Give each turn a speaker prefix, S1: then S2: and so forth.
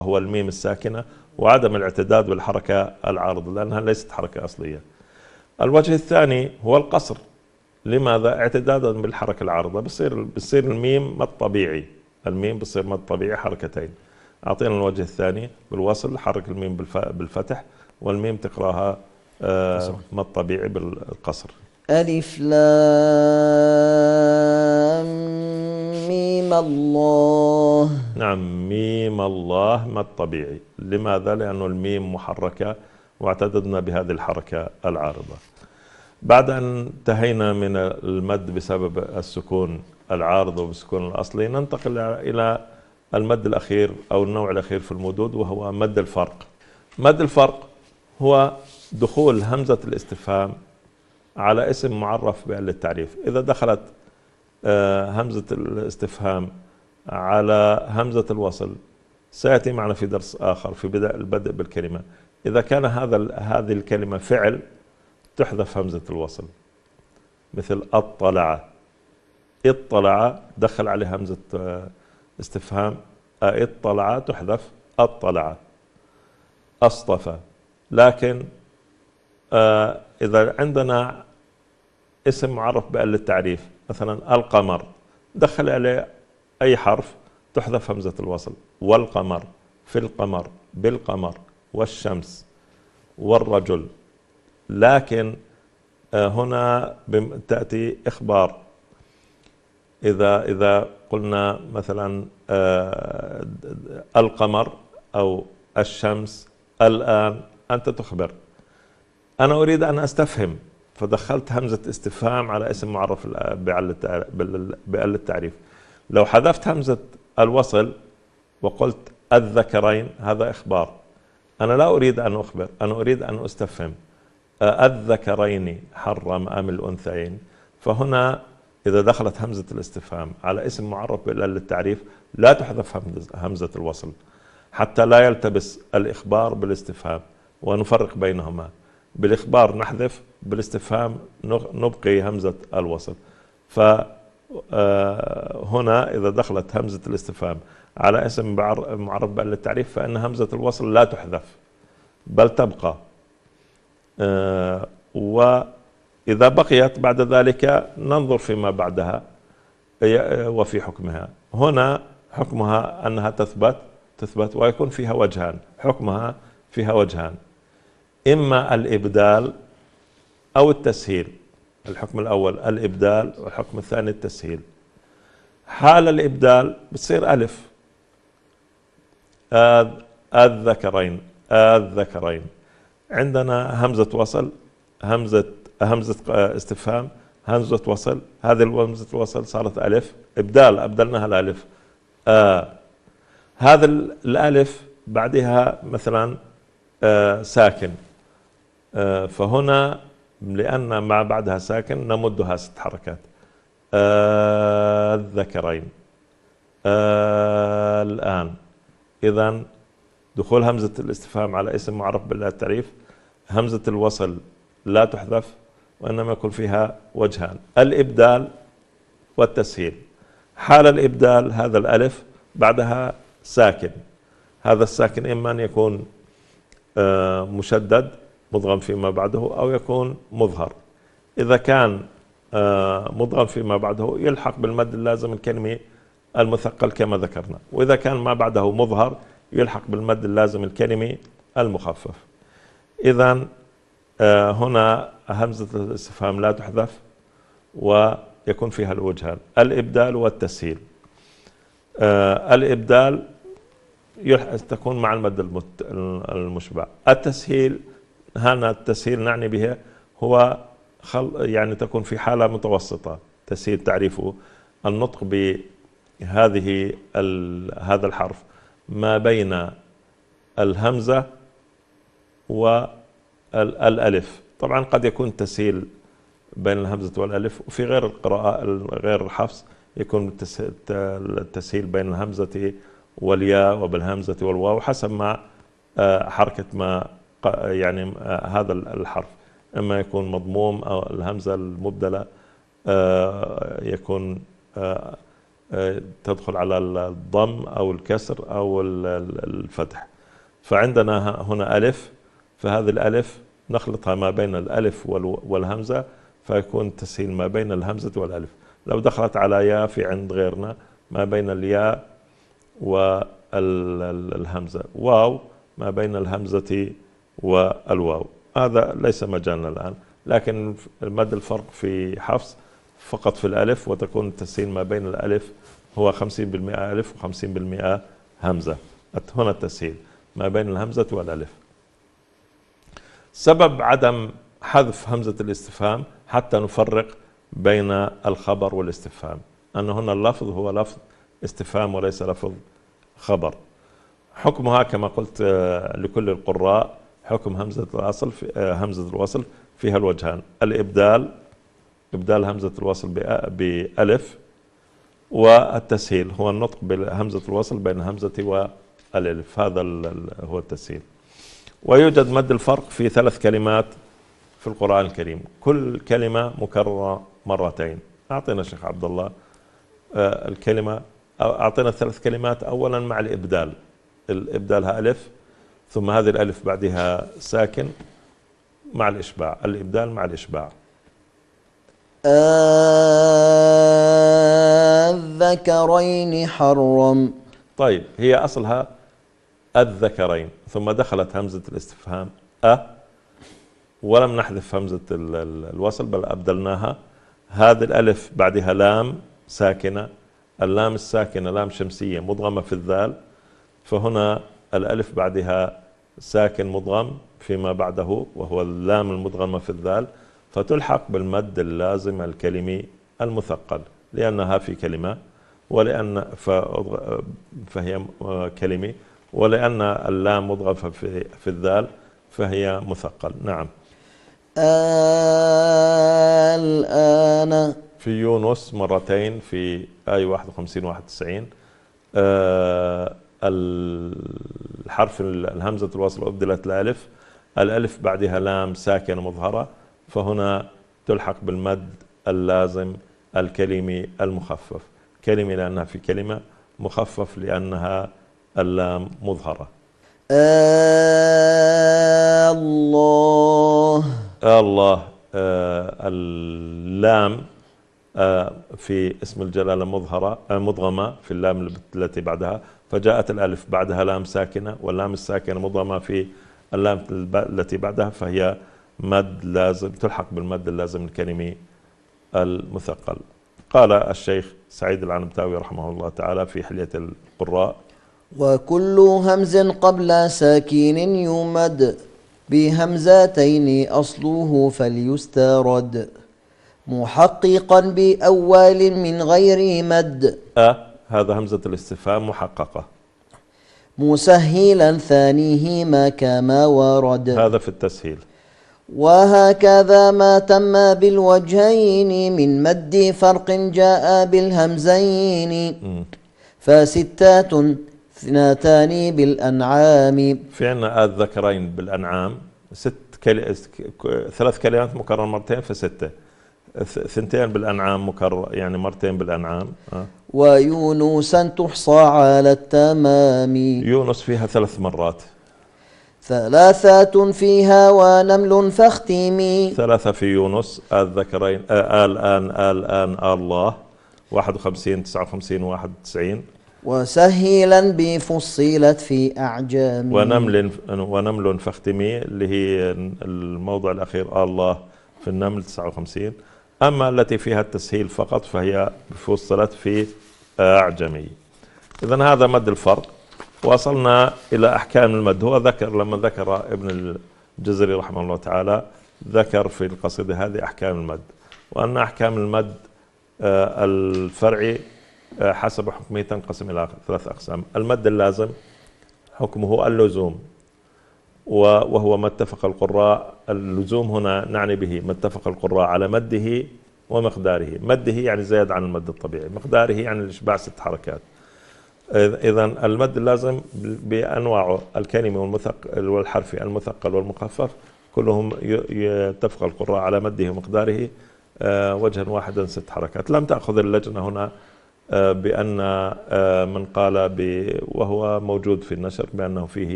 S1: هو الميم الساكنة وعدم الاعتداد بالحركة العارضة لأنها ليست حركة أصلية. الوجه الثاني هو القصر. لماذا؟ اعتدادا بالحركة العارضة بصير الميم مد طبيعي، الميم بصير مد طبيعي حركتين. أعطينا الوجه الثاني بالوصل، حرك الميم بالفتح، والميم تقراها مد طبيعي بالقصر.
S2: ألف لام ميم الله.
S1: نعم، ميم الله مد طبيعي. لماذا؟ لأنه الميم محركة واعتددنا بهذه الحركة العارضة. بعد أن انتهينا من المد بسبب السكون العارض وبالسكون الأصلي، ننتقل إلى المد الأخير أو النوع الأخير في المدود، وهو مد الفرق. مد الفرق هو دخول همزة الاستفهام على اسم معرف بأل التعريف. إذا دخلت همزة الاستفهام على همزة الوصل، سيأتي معنا في درس آخر في البدء بالكلمة، إذا كان هذه الكلمة فعل تحذف همزة الوصل، مثل اطلع. اطلع دخل عليه همزة استفهام، اطلع تحذف اطلع. اصطفى. لكن إذا عندنا اسم معرف بأل التعريف مثلا القمر، دخل عليه أي حرف تحذف همزة الوصل. والقمر، في القمر، بالقمر، والشمس، والرجل. لكن هنا تأتي إخبار. إذا قلنا مثلا القمر أو الشمس الآن، أنت تخبر، أنا أريد أن أستفهم، فدخلت همزة استفهام على اسم معرف بأل التعريف. لو حذفت همزة الوصل وقلت الذكرين، هذا إخبار. أنا لا أريد أن أخبر، أنا أريد أن أستفهم. الذكرين حرم أم الأنثيين؟ فهنا إذا دخلت همزة الاستفهام على اسم معرف بأل التعريف لا تحذف همزة الوصل، حتى لا يلتبس الإخبار بالاستفهام، ونفرق بينهما. بالإخبار نحذف، بالاستفهام نبقي همزة الوصل. فهنا إذا دخلت همزة الاستفهام على اسم معرف بأل التعريف، فإن همزة الوصل لا تحذف بل تبقى. وإذا بقيت بعد ذلك ننظر فيما بعدها وفي حكمها. هنا حكمها أنها تثبت ويكون فيها وجهان. حكمها فيها وجهان، إما الإبدال أو التسهيل. الحكم الأول الإبدال والحكم الثاني التسهيل. حال الإبدال بتصير ألف، الذكرين، الذكرين. عندنا همزة وصل، همزة استفهام، همزة وصل، هذه همزة الوصل صارت ألف، إبدال أبدلناها الألف. هذا الألف بعدها مثلا ساكن، فهنا لأن ما بعدها ساكن نمدها 6 حركات. الذكرين، الآن. إذن دخول همزة الاستفهام على اسم معرف بأل التعريف، همزة الوصل لا تحذف، وإنما يكون فيها وجهان، الإبدال والتسهيل. حال الإبدال هذا الألف بعدها ساكن، هذا الساكن إما أن يكون مشدد مضغم فيما بعده أو يكون مظهر. إذا كان مضغم فيما بعده يلحق بالمد اللازم الكلمي المثقل كما ذكرنا، وإذا كان ما بعده مظهر يلحق بالمد اللازم الكلمي المخفف. إذن هنا همزة الاستفهام لا تحذف ويكون فيها الوجهان، الإبدال والتسهيل. الإبدال تكون مع المد المشبع. التسهيل، هنا التسهيل نعني به هو يعني تكون في حالة متوسطة. تسهيل تعريفه النطق بهذه هذا الحرف ما بين الهمزة والألف. طبعا قد يكون تسهيل بين الهمزة والألف، وفي غير القراءة غير الحفص يكون التسهيل بين الهمزة والياء وبالهمزة والواو حسب ما حركة ما يعني هذا الحرف، إما يكون مضموم أو الهمزة المبدلة يكون تدخل على الضم أو الكسر أو الفتح. فعندنا هنا ألف، فهذه الألف نخلطها ما بين الألف والهمزة فيكون تسهيل ما بين الهمزة والألف. لو دخلت على ياء في عند غيرنا ما بين الياء والهمزة، واو ما بين الهمزة والواو. هذا ليس مجالنا الآن، لكن مد الفرق في حفص فقط في الألف، وتكون التسهيل ما بين الألف هو 50% ألف و50% همزة. هنا التسهيل ما بين الهمزة والألف. سبب عدم حذف همزة الاستفهام حتى نفرق بين الخبر والاستفهام، أن هنا اللفظ هو لفظ استفهام وليس لفظ خبر. حكمها كما قلت لكل القراء حكم همزة الوصل فيها الوجهان: الإبدال، إبدال همزة الوصل بألف، والتسهيل هو النطق بهمزة الوصل بين الهمزة والألف، هذا هو التسهيل. ويوجد مد الفرق في 3 كلمات في القرآن الكريم، كل كلمة مكررة مرتين. أعطينا شيخ عبد الله الكلمة، أعطينا 3 كلمات أولا مع الإبدال. الإبدالها ألف، ثم هذه الألف بعدها ساكن مع الإشباع، الإبدال مع الإشباع.
S2: الذكرين حرم.
S1: طيب، هي أصلها الذكرين، ثم دخلت همزة الاستفهام ولم نحذف همزة الوصل بل أبدلناها. هذه الألف بعدها لام ساكنة، اللام الساكنة لام شمسية مضغمة في الذال، فهنا الألف بعدها ساكن مضغم فيما بعده وهو اللام المضغمة في الذال، فتلحق بالمد اللازم الكلمي المثقل لأنها في كلمة، ولأن فهي كلمي، ولأن اللام مضغمة في الذال فهي مثقل. نعم.
S2: الآن
S1: في يونس مرتين في آية 51 91 الحرف الهمزة الوصل أبدلت الألف، الألف بعدها لام ساكنة مظهرة، فهنا تلحق بالمد اللازم الكلمي المخفف، كلمي لأنها في كلمة، مخفف لأنها اللام مظهرة.
S2: الله.
S1: الله اللام في اسم الجلالة مضغمة في اللام التي بعدها، فجاءت الألف بعدها لام ساكنة، واللام الساكنة مضغمة في اللام التي بعدها، فهي مد لازم تلحق بالمد اللازم الكلمي المثقل. قال الشيخ سعيد العنبتاوي رحمه الله تعالى في حلية القراء:
S2: وكل همز قبل ساكن يمد بهمزتين أصله فليسترد محققا بأول من غير مد.
S1: هذا همزة الاستفهام محققة،
S2: مسهلا ثانيهما كما ورد،
S1: هذا في التسهيل.
S2: وهكذا ما تم بالوجهين من مد فرق جاء بالهمزين فستات 2 بالأنعام.
S1: في عندنا الذكرين بالأنعام 3 كلمات مكرر مرتين فستة، 2 بالأنعام مكرر يعني مرتين بالأنعام.
S2: ويونسا تحصى على التمام،
S1: يونس فيها 3 مرات،
S2: 3 فيها ونمل فاختمي.
S1: 3 في يونس، الذكرين الآن الله 51 59 91،
S2: وسهلا بفصلت في أعجام،
S1: ونمل فاختمي اللي هي الموضع الأخير الله في النمل 59. أما التي فيها التسهيل فقط فهي فصلت في أعجمي. إذن هذا مد الفرق. وصلنا إلى أحكام المد. هو لما ذكر ابن الجزري رحمه الله تعالى ذكر في القصيدة هذه أحكام المد، وأن أحكام المد الفرعي حسب حكمه تنقسم إلى 3 أقسام. المد اللازم حكمه اللزوم، وهو ما اتفق القراء، اللزوم هنا نعني به ما اتفق القراء على مده ومقداره. مده يعني زيادة عن المد الطبيعي، مقداره يعني الإشباع 6 حركات. إذن المد اللازم بأنواعه الكلمي والحرفي المثقل والمخفف كلهم يتفق القراء على مده ومقداره وجها واحدا 6 حركات. لم تأخذ اللجنة هنا بأن من قال وهو موجود في النشر بأنه فيه